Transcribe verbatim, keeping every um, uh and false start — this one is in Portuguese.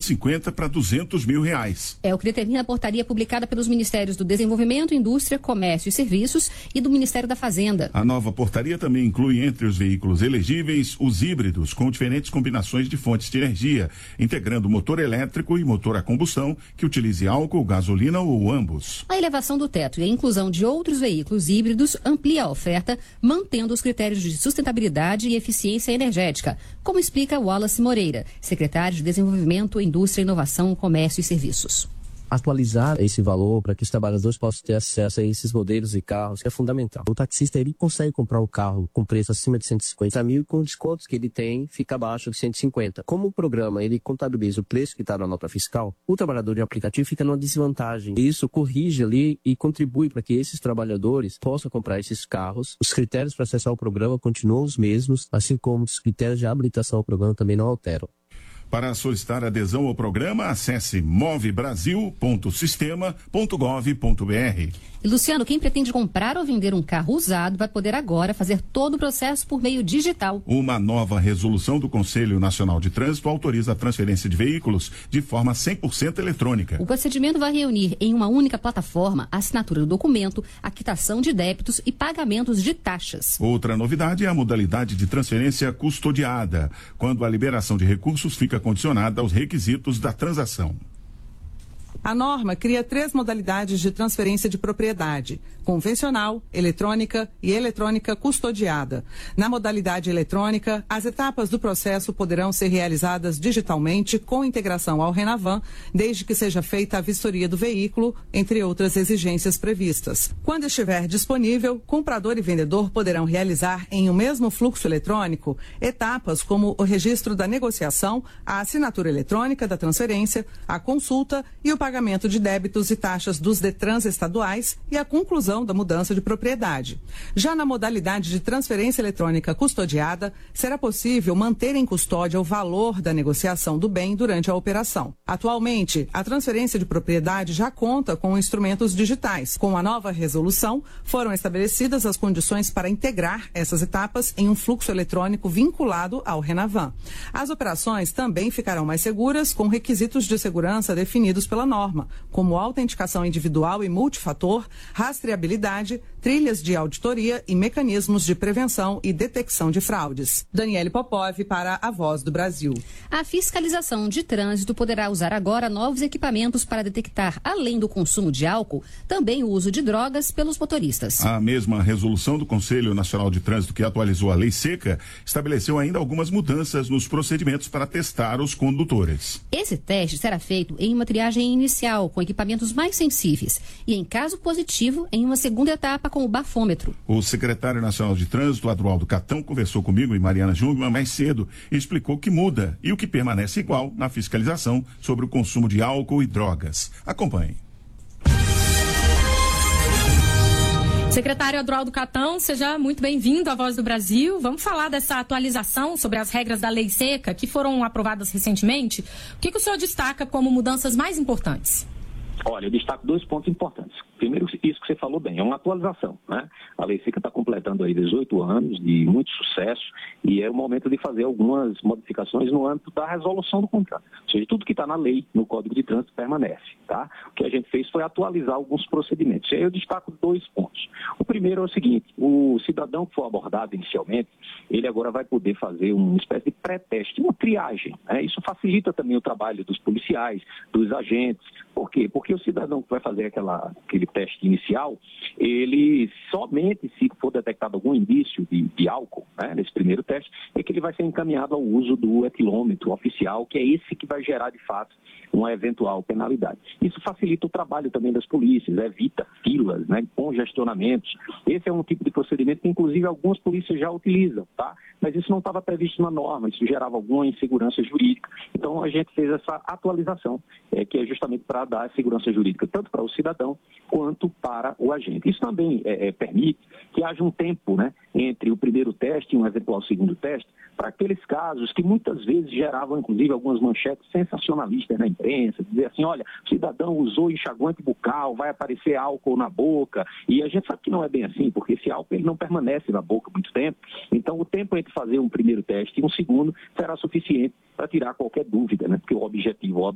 cinquenta para duzentos mil reais. É o que determina a portaria publicada pelos Ministérios do Desenvolvimento, Indústria, Comércio e Serviços e do Ministério da Fazenda. A nova portaria também inclui entre os veículos elegíveis os híbridos com diferentes combinações de fontes de energia, integrando motor elétrico e motor a combustão que utilize álcool, gasolina ou ambos. A elevação do teto e a inclusão de outros veículos híbridos amplia a oferta, mantendo os critérios de sustentabilidade e eficiência energética, como explica Wallace Moreira, secretário de Desenvolvimento, Indústria, Inovação, Comércio e Serviços. Atualizar esse valor para que os trabalhadores possam ter acesso a esses modelos e carros, que é fundamental. O taxista, ele consegue comprar o carro com preço acima de cento e cinquenta mil e com descontos que ele tem, fica abaixo de cento e cinquenta. Como o programa, ele contabiliza o preço que está na nota fiscal, o trabalhador de aplicativo fica numa desvantagem. Isso corrige ali e contribui para que esses trabalhadores possam comprar esses carros. Os critérios para acessar o programa continuam os mesmos, assim como os critérios de habilitação ao programa também não alteram. Para solicitar adesão ao programa, acesse move brasil ponto sistema ponto gov ponto br. E, Luciano, quem pretende comprar ou vender um carro usado vai poder agora fazer todo o processo por meio digital. Uma nova resolução do Conselho Nacional de Trânsito autoriza a transferência de veículos de forma cem por cento eletrônica. O procedimento vai reunir em uma única plataforma a assinatura do documento, a quitação de débitos e pagamentos de taxas. Outra novidade é a modalidade de transferência custodiada, quando a liberação de recursos fica condicionada aos requisitos da transação. A norma cria três modalidades de transferência de propriedade: convencional, eletrônica e eletrônica custodiada. Na modalidade eletrônica, as etapas do processo poderão ser realizadas digitalmente com integração ao Renavan, desde que seja feita a vistoria do veículo, entre outras exigências previstas. Quando estiver disponível, comprador e vendedor poderão realizar em um mesmo fluxo eletrônico etapas como o registro da negociação, a assinatura eletrônica da transferência, a consulta e o pagamento de débitos e taxas dos Detrans estaduais e a conclusão da mudança de propriedade. Já na modalidade de transferência eletrônica custodiada, será possível manter em custódia o valor da negociação do bem durante a operação. Atualmente, a transferência de propriedade já conta com instrumentos digitais. Com a nova resolução, foram estabelecidas as condições para integrar essas etapas em um fluxo eletrônico vinculado ao Renavan. As operações também ficarão mais seguras com requisitos de segurança definidos pela norma, como autenticação individual e multifator, rastreabilidade, trilhas de auditoria e mecanismos de prevenção e detecção de fraudes. Daniele Popov para a Voz do Brasil. A fiscalização de trânsito poderá usar agora novos equipamentos para detectar, além do consumo de álcool, também o uso de drogas pelos motoristas. A mesma resolução do Conselho Nacional de Trânsito que atualizou a Lei Seca estabeleceu ainda algumas mudanças nos procedimentos para testar os condutores. Esse teste será feito em uma triagem inicial, com equipamentos mais sensíveis, e em caso positivo, em uma segunda etapa com o bafômetro. O secretário nacional de Trânsito, Adroaldo Catão, conversou comigo e Mariana Jungmann mais cedo e explicou o que muda e o que permanece igual na fiscalização sobre o consumo de álcool e drogas. Acompanhe. Secretário Adroaldo Catão, seja muito bem-vindo à Voz do Brasil. Vamos falar dessa atualização sobre as regras da Lei Seca que foram aprovadas recentemente. O que, que o senhor destaca como mudanças mais importantes? Olha, eu destaco dois pontos importantes. Primeiro, isso que você falou bem, é uma atualização, né? A Lei Seca está completando aí dezoito anos de muito sucesso e é o momento de fazer algumas modificações no âmbito da resolução do contrato. Ou seja, tudo que está na lei, no Código de Trânsito, permanece, tá? O que a gente fez foi atualizar alguns procedimentos. E aí eu destaco dois pontos. O primeiro é o seguinte: o cidadão que for abordado inicialmente, ele agora vai poder fazer uma espécie de pré-teste, uma triagem, né? Isso facilita também o trabalho dos policiais, dos agentes. Por quê? Porque o cidadão que vai fazer aquela, aquele teste inicial, ele somente se for detectado algum indício de, de álcool, né, nesse primeiro teste, é que ele vai ser encaminhado ao uso do etilômetro oficial, que é esse que vai gerar, de fato, uma eventual penalidade. Isso facilita o trabalho também das polícias, evita filas, né, congestionamentos. Esse é um tipo de procedimento que, inclusive, algumas polícias já utilizam, tá? Mas isso não estava previsto na norma, isso gerava alguma insegurança jurídica. Então, a gente fez essa atualização, é, que é justamente para dar segurança jurídica, tanto para o cidadão quanto para o agente. Isso também é, é, permite que haja um tempo, né, entre o primeiro teste e um eventual segundo teste, para aqueles casos que muitas vezes geravam, inclusive, algumas manchetes sensacionalistas na imprensa, dizer assim, olha, o cidadão usou enxaguante bucal, vai aparecer álcool na boca, e a gente sabe que não é bem assim, porque esse álcool ele não permanece na boca muito tempo. Então, o tempo entre fazer um primeiro teste e um segundo será suficiente para tirar qualquer dúvida, né, porque o objetivo,